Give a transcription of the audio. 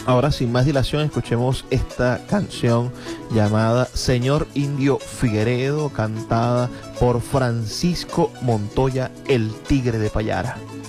Ahora, sin más dilación, escuchemos esta canción llamada Señor Indio Figueredo, cantada por Francisco Montoya, el Tigre de Payara.